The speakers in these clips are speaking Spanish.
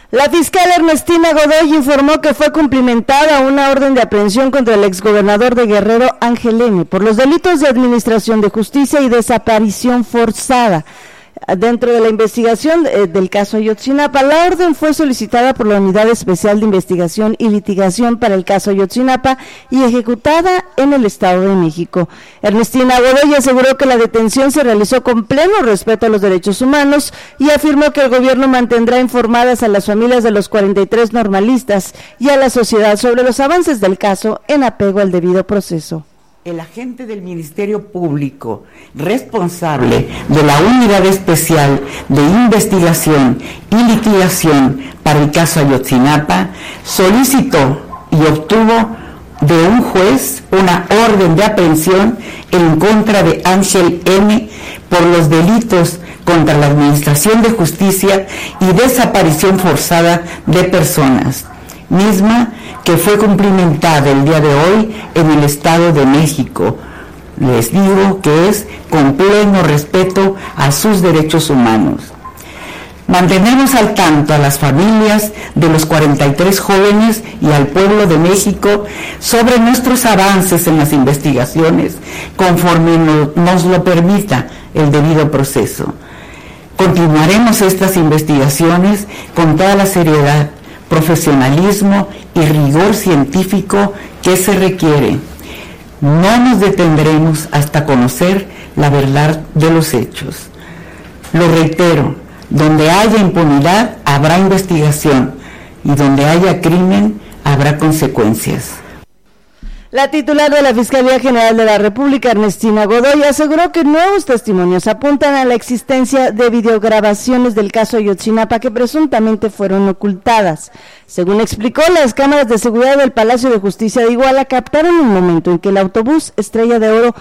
La fiscal Ernestina Godoy informó que fue cumplimentada una orden de aprehensión contra el exgobernador de Guerrero, Ángel N., por los delitos de administración de justicia y desaparición forzada. Dentro de la investigación del caso Ayotzinapa, la orden fue solicitada por la Unidad Especial de Investigación y Litigación para el caso Ayotzinapa y ejecutada en el Estado de México. Ernestina Godoy aseguró que la detención se realizó con pleno respeto a los derechos humanos y afirmó que el gobierno mantendrá informadas a las familias de los 43 normalistas y a la sociedad sobre los avances del caso en apego al debido proceso. El agente del Ministerio Público responsable de la Unidad Especial de Investigación y Litigación para el caso Ayotzinapa solicitó y obtuvo de un juez una orden de aprehensión en contra de Ángel N. por los delitos contra la Administración de Justicia y desaparición forzada de personas, misma que fue cumplimentada el día de hoy en el Estado de México. Les digo que es con pleno respeto a sus derechos humanos. Mantenemos al tanto a las familias de los 43 jóvenes y al pueblo de México sobre nuestros avances en las investigaciones conforme nos lo permita el debido proceso. Continuaremos estas investigaciones con toda la seriedad, profesionalismo y rigor científico que se requiere. No nos detendremos hasta conocer la verdad de los hechos. Lo reitero, donde haya impunidad habrá investigación y donde haya crimen habrá consecuencias. La titular de la Fiscalía General de la República, Ernestina Godoy, aseguró que nuevos testimonios apuntan a la existencia de videograbaciones del caso Ayotzinapa que presuntamente fueron ocultadas. Según explicó, las cámaras de seguridad del Palacio de Justicia de Iguala captaron un momento en que el autobús Estrella de Oro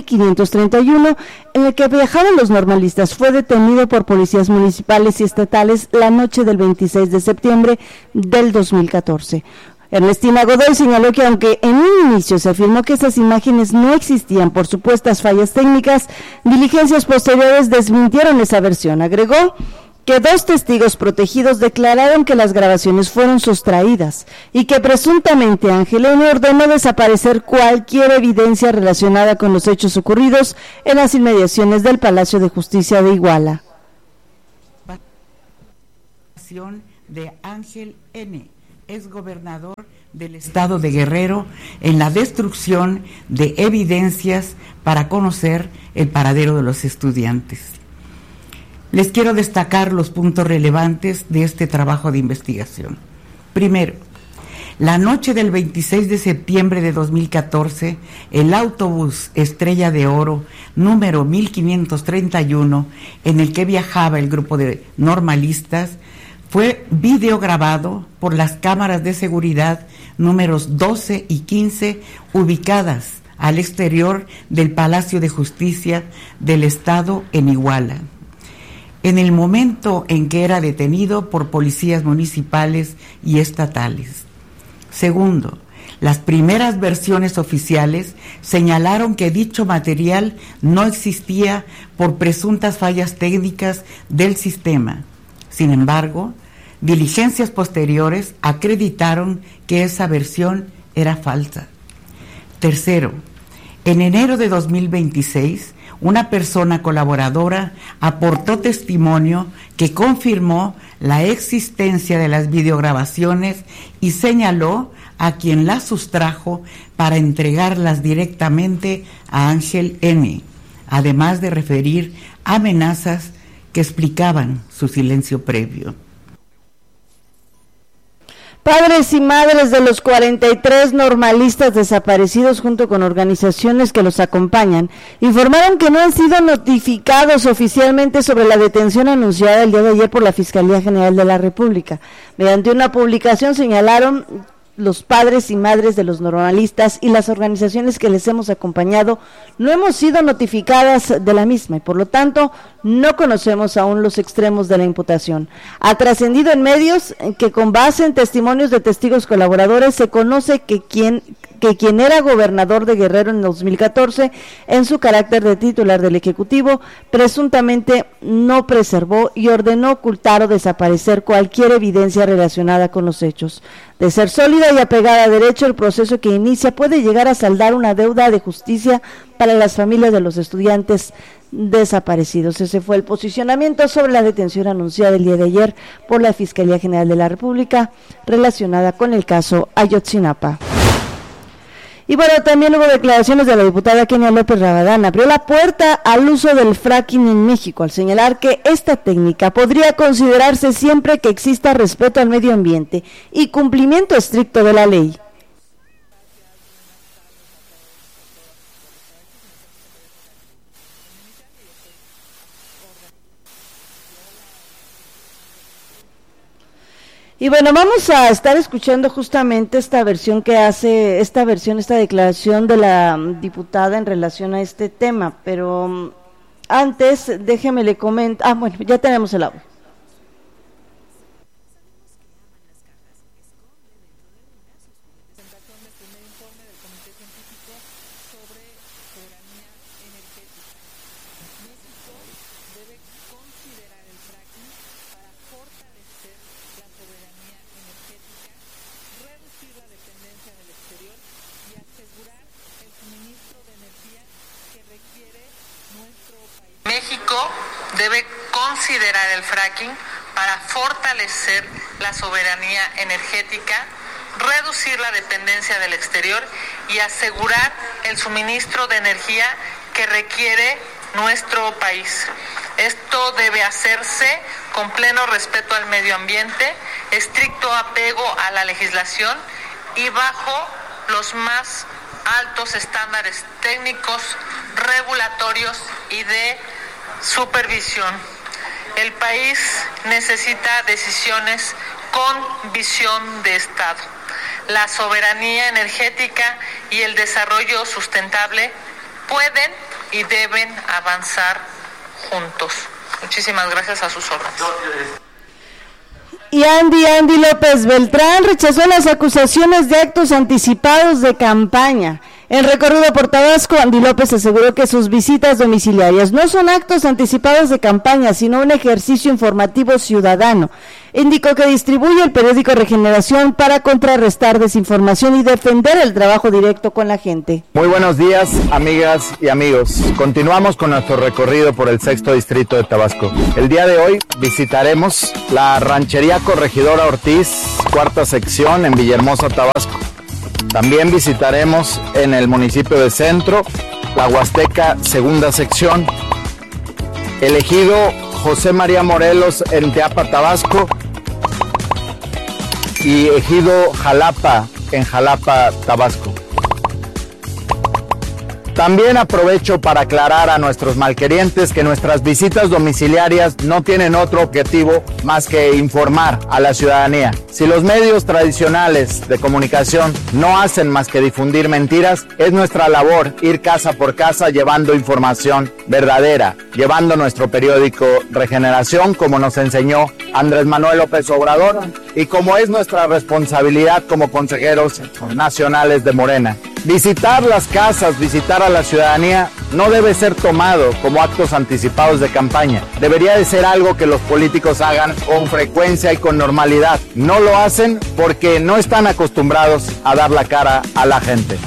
1531, en el que viajaban los normalistas, fue detenido por policías municipales y estatales la noche del 26 de septiembre del 2014. Ernestina Godoy señaló que aunque en un inicio se afirmó que estas imágenes no existían por supuestas fallas técnicas, diligencias posteriores desmintieron esa versión. Agregó que 2 testigos protegidos declararon que las grabaciones fueron sustraídas y que presuntamente Ángel N. ordenó desaparecer cualquier evidencia relacionada con los hechos ocurridos en las inmediaciones del Palacio de Justicia de Iguala. De Ángel N., exgobernador del Estado de Guerrero, en la destrucción de evidencias para conocer el paradero de los estudiantes. Les quiero destacar los puntos relevantes de este trabajo de investigación. Primero, la noche del 26 de septiembre de 2014, el autobús Estrella de Oro número 1531, en el que viajaba el grupo de normalistas, fue videograbado por las cámaras de seguridad números 12 y 15 ubicadas al exterior del Palacio de Justicia del Estado en Iguala, en el momento en que era detenido por policías municipales y estatales. Segundo, las primeras versiones oficiales señalaron que dicho material no existía por presuntas fallas técnicas del sistema. Sin embargo, diligencias posteriores acreditaron que esa versión era falsa. Tercero, en enero de 2026, una persona colaboradora aportó testimonio que confirmó la existencia de las videograbaciones y señaló a quien las sustrajo para entregarlas directamente a Ángel N., además de referir amenazas que explicaban su silencio previo. Padres y madres de los 43 normalistas desaparecidos, junto con organizaciones que los acompañan, informaron que no han sido notificados oficialmente sobre la detención anunciada el día de ayer por la Fiscalía General de la República. Mediante una publicación señalaron los padres y madres de los normalistas y las organizaciones que les hemos acompañado no hemos sido notificadas de la misma y por lo tanto no conocemos aún los extremos de la imputación. Ha trascendido en medios que con base en testimonios de testigos colaboradores se conoce que quien era gobernador de Guerrero en 2014, en su carácter de titular del Ejecutivo, presuntamente no preservó y ordenó ocultar o desaparecer cualquier evidencia relacionada con los hechos. De ser sólida y apegada a derecho, el proceso que inicia puede llegar a saldar una deuda de justicia para las familias de los estudiantes desaparecidos. Ese fue el posicionamiento sobre la detención anunciada el día de ayer por la Fiscalía General de la República relacionada con el caso Ayotzinapa. Y bueno, también hubo declaraciones de la diputada Kenia López Rabadán. Abrió la puerta al uso del fracking en México, al señalar que esta técnica podría considerarse siempre que exista respeto al medio ambiente y cumplimiento estricto de la ley. Y bueno, vamos a estar escuchando justamente esta declaración de la diputada en relación a este tema, pero antes déjeme le comento, bueno, ya tenemos el audio. México debe considerar el fracking para fortalecer la soberanía energética, reducir la dependencia del exterior y asegurar el suministro de energía que requiere nuestro país. Esto debe hacerse con pleno respeto al medio ambiente, estricto apego a la legislación y bajo los más altos estándares técnicos, regulatorios y de supervisión. El país necesita decisiones con visión de Estado. La soberanía energética y el desarrollo sustentable pueden y deben avanzar juntos. Muchísimas gracias, a sus órdenes. Y Andy López Beltrán rechazó las acusaciones de actos anticipados de campaña. En recorrido por Tabasco, Andy López aseguró que sus visitas domiciliarias no son actos anticipados de campaña, sino un ejercicio informativo ciudadano. Indicó que distribuye el periódico Regeneración para contrarrestar desinformación y defender el trabajo directo con la gente. Muy buenos días, amigas y amigos. Continuamos con nuestro recorrido por el 6º distrito de Tabasco. El día de hoy visitaremos la ranchería Corregidora Ortiz, 4ª sección en Villahermosa, Tabasco. También visitaremos en el municipio de Centro, la Huasteca, 2ª sección, el ejido José María Morelos en Teapa, Tabasco, y ejido Jalapa en Jalapa, Tabasco. También aprovecho para aclarar a nuestros malquerientes que nuestras visitas domiciliarias no tienen otro objetivo más que informar a la ciudadanía. Si los medios tradicionales de comunicación no hacen más que difundir mentiras, es nuestra labor ir casa por casa llevando información verdadera, llevando nuestro periódico Regeneración, como nos enseñó Andrés Manuel López Obrador y como es nuestra responsabilidad como consejeros nacionales de Morena. Visitar las casas, visitar a la ciudadanía no debe ser tomado como actos anticipados de campaña. Debería de ser algo que los políticos hagan con frecuencia y con normalidad. No lo hacen porque no están acostumbrados a dar la cara a la gente.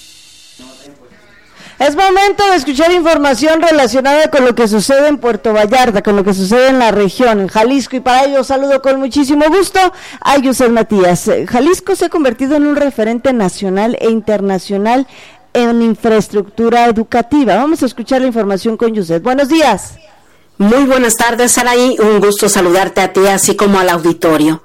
Es momento de escuchar información relacionada con lo que sucede en Puerto Vallarta, con lo que sucede en la región, en Jalisco, y para ello saludo con muchísimo gusto a Yuset Matías. Jalisco se ha convertido en un referente nacional e internacional en infraestructura educativa. Vamos a escuchar la información con Yuset. Buenos días. Muy buenas tardes, Saraí. Un gusto saludarte a ti, así como al auditorio.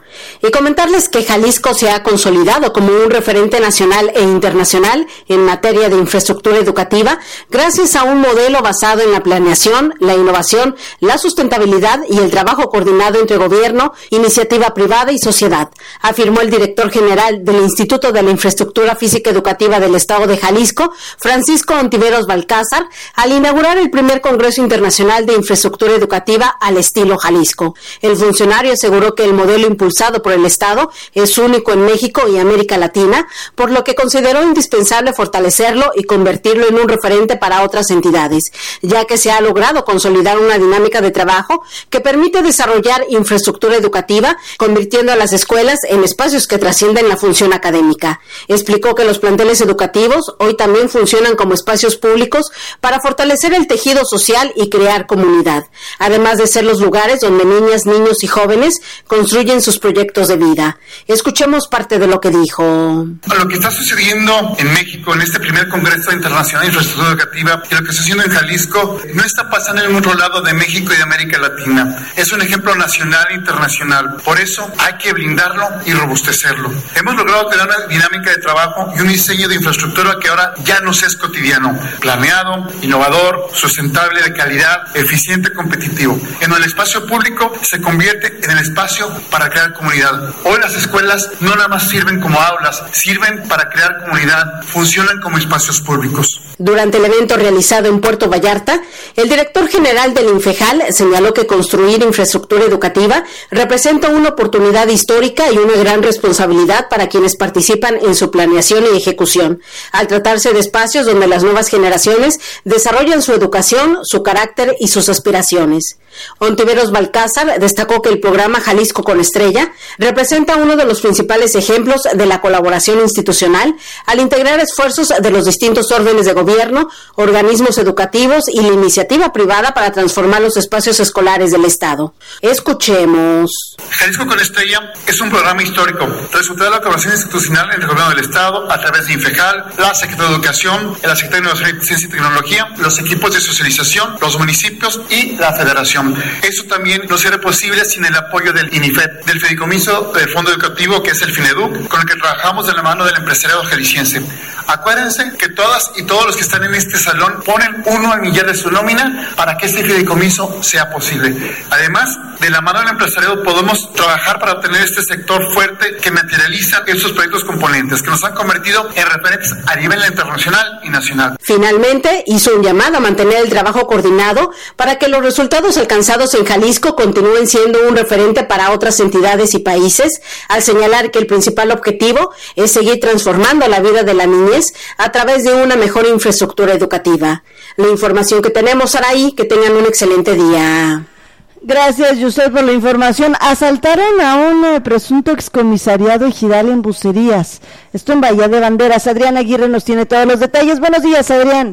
Y comentarles que Jalisco se ha consolidado como un referente nacional e internacional en materia de infraestructura educativa gracias a un modelo basado en la planeación, la innovación, la sustentabilidad y el trabajo coordinado entre gobierno, iniciativa privada y sociedad, afirmó el director general del Instituto de la Infraestructura Física Educativa del Estado de Jalisco, Francisco Ontiveros Balcázar, al inaugurar el primer Congreso Internacional de Infraestructura Educativa al estilo Jalisco. El funcionario aseguró que el modelo impulsado por el Estado es único en México y América Latina, por lo que consideró indispensable fortalecerlo y convertirlo en un referente para otras entidades, ya que se ha logrado consolidar una dinámica de trabajo que permite desarrollar infraestructura educativa, convirtiendo a las escuelas en espacios que trascienden la función académica. Explicó que los planteles educativos hoy también funcionan como espacios públicos para fortalecer el tejido social y crear comunidad, además de ser los lugares donde niñas, niños y jóvenes construyen sus proyectos de vida. Escuchemos parte de lo que dijo. Lo que está sucediendo en México en este primer Congreso Internacional de Infraestructura Educativa y lo que está haciendo en Jalisco no está pasando en otro lado de México y de América Latina. Es un ejemplo nacional e internacional. Por eso hay que blindarlo y robustecerlo. Hemos logrado tener una dinámica de trabajo y un diseño de infraestructura que ahora ya nos es cotidiano, planeado, innovador, sustentable, de calidad, eficiente, competitivo. En el espacio público se convierte en el espacio para crear comunidad. Hoy las escuelas no nada más sirven como aulas, sirven para crear comunidad, funcionan como espacios públicos. Durante el evento realizado en Puerto Vallarta, el director general del Infejal señaló que construir infraestructura educativa representa una oportunidad histórica y una gran responsabilidad para quienes participan en su planeación y ejecución, al tratarse de espacios donde las nuevas generaciones desarrollan su educación, su carácter y sus aspiraciones. Ontiveros Balcázar destacó que el programa Jalisco con Estrella representa uno de los principales ejemplos de la colaboración institucional al integrar esfuerzos de los distintos órdenes de gobierno, organismos educativos y la iniciativa privada para transformar los espacios escolares del Estado. Escuchemos. Jalisco con Estrella es un programa histórico, resultado de la colaboración institucional entre el gobierno del Estado a través de Infejal, la Secretaría de Educación, la Secretaría de Innovación, Ciencia y Tecnología, los equipos de socialización, los municipios y la Federación. Eso también no sería posible sin el apoyo del INIFED, del Fideicomiso del Fondo Educativo, que es el FINEDUC, con el que trabajamos de la mano del empresariado jalisciense. Acuérdense que todas y todos los que están en este salón ponen 1 al millar de su nómina para que este fideicomiso sea posible. Además, de la mano del empresariado podemos trabajar para obtener este sector fuerte que materializa estos proyectos componentes que nos han convertido en referentes a nivel internacional y nacional. Finalmente, hizo un llamado a mantener el trabajo coordinado para que los resultados alcanzados en Jalisco continúen siendo un referente para otras entidades y países, al señalar que el principal objetivo es seguir transformando la vida de la niñez a través de una mejor infraestructura educativa. La información que tenemos, Saraí, que tengan un excelente día. Gracias, Yusef, por la información. Asaltaron a un presunto excomisariado ejidal en Bucerías. Esto en Bahía de Banderas. Adrián Aguirre nos tiene todos los detalles. Buenos días, Adrián.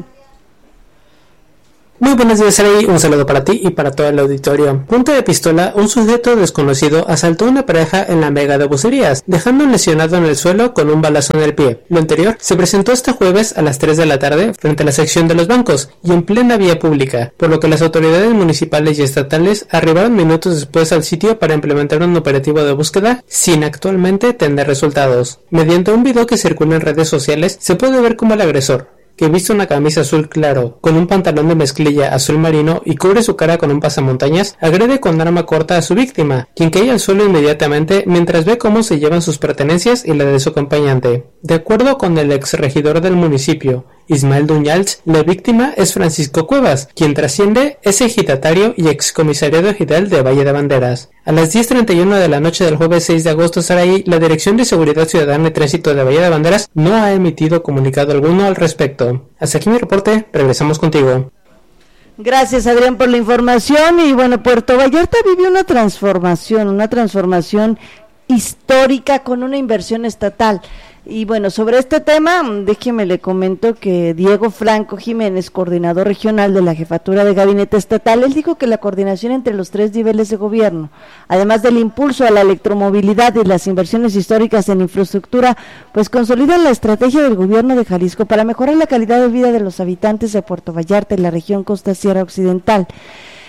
Muy buenos días, Arey. Un saludo para ti y para todo el auditorio. Punta de pistola, un sujeto desconocido asaltó a una pareja en la Vega de Bucerías, dejando un lesionado en el suelo con un balazo en el pie. Lo anterior se presentó este jueves a las 3 de la tarde frente a la sección de los bancos y en plena vía pública, por lo que las autoridades municipales y estatales arribaron minutos después al sitio para implementar un operativo de búsqueda sin actualmente tener resultados. Mediante un video que circula en redes sociales se puede ver cómo el agresor, que viste una camisa azul claro, con un pantalón de mezclilla azul marino y cubre su cara con un pasamontañas, agrede con arma corta a su víctima, quien cae al suelo inmediatamente mientras ve cómo se llevan sus pertenencias y la de su acompañante. De acuerdo con el exregidor del municipio, Ismael Duñals, la víctima es Francisco Cuevas, quien trasciende es ejidatario y excomisariado ejidal de Valle de Banderas. A las 10:31 de la noche del jueves 6 de agosto, Saraí, la Dirección de Seguridad Ciudadana y Tránsito de Valle de Banderas no ha emitido comunicado alguno al respecto. Hasta aquí mi reporte, regresamos contigo. Gracias, Adrián, por la información. Y bueno, Puerto Vallarta vive una transformación histórica con una inversión estatal. Y bueno, sobre este tema, déjeme le comento que Diego Franco Jiménez, coordinador regional de la Jefatura de Gabinete Estatal, él dijo que la coordinación entre los 3 niveles de gobierno, además del impulso a la electromovilidad y las inversiones históricas en infraestructura, pues consolidan la estrategia del gobierno de Jalisco para mejorar la calidad de vida de los habitantes de Puerto Vallarta y la región Costa Sierra Occidental.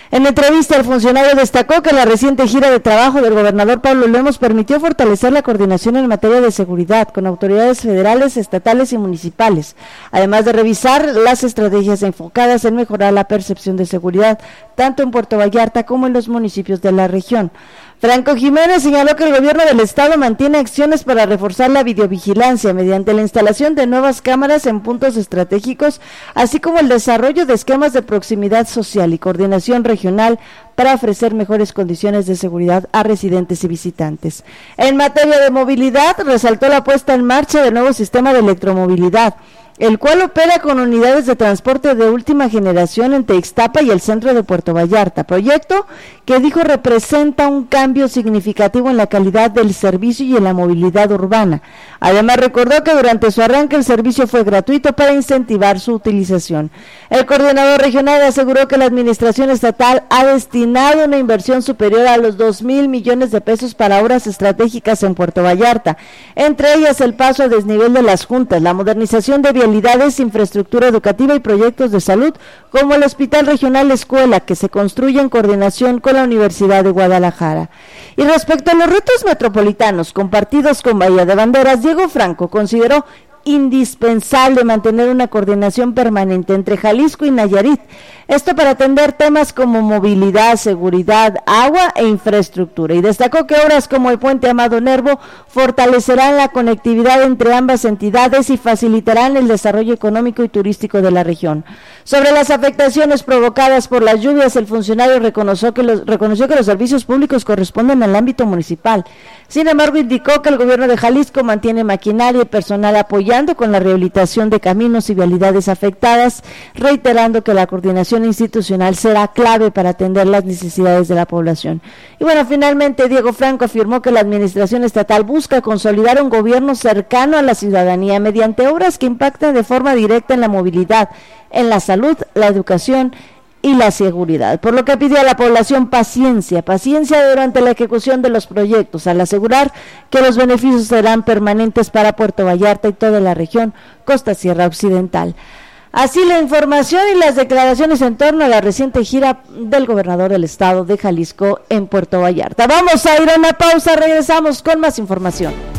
En entrevista, el funcionario destacó que la reciente gira de trabajo del gobernador Pablo Lemos permitió fortalecer la coordinación en materia de seguridad con autoridades federales, estatales y municipales, además de revisar las estrategias enfocadas en mejorar la percepción de seguridad, tanto en Puerto Vallarta como en los municipios de la región. Franco Jiménez señaló que el gobierno del estado mantiene acciones para reforzar la videovigilancia mediante la instalación de nuevas cámaras en puntos estratégicos, así como el desarrollo de esquemas de proximidad social y coordinación regional para ofrecer mejores condiciones de seguridad a residentes y visitantes. En materia de movilidad, resaltó la puesta en marcha del nuevo sistema de electromovilidad, el cual opera con unidades de transporte de última generación entre Ixtapa y el centro de Puerto Vallarta, proyecto que dijo representa un cambio significativo en la calidad del servicio y en la movilidad urbana. Además, recordó que durante su arranque el servicio fue gratuito para incentivar su utilización. El coordinador regional aseguró que la administración estatal ha destinado una inversión superior a los 2,000 millones de pesos para obras estratégicas en Puerto Vallarta, entre ellas el paso a desnivel de las juntas, la modernización de vialidades, infraestructura educativa y proyectos de salud, como el Hospital Regional Escuela, que se construye en coordinación con la Universidad de Guadalajara. Y respecto a los retos metropolitanos compartidos con Bahía de Banderas, Diego Franco consideró indispensable mantener una coordinación permanente entre Jalisco y Nayarit, esto para atender temas como movilidad, seguridad, agua e infraestructura, y destacó que obras como el puente Amado Nervo fortalecerán la conectividad entre ambas entidades y facilitarán el desarrollo económico y turístico de la región. Sobre las afectaciones provocadas por las lluvias, el funcionario reconoció que los servicios públicos corresponden al ámbito municipal. Sin embargo, indicó que el gobierno de Jalisco mantiene maquinaria y personal apoyando con la rehabilitación de caminos y vialidades afectadas, reiterando que la coordinación institucional será clave para atender las necesidades de la población. Y bueno, finalmente Diego Franco afirmó que la administración estatal busca consolidar un gobierno cercano a la ciudadanía mediante obras que impacten de forma directa en la movilidad, en la salud, la educación y la seguridad, por lo que pidió a la población paciencia durante la ejecución de los proyectos, al asegurar que los beneficios serán permanentes para Puerto Vallarta y toda la región Costa Sierra Occidental. Así la información y las declaraciones en torno a la reciente gira del gobernador del estado de Jalisco en Puerto Vallarta. Vamos a ir a una pausa, regresamos con más información.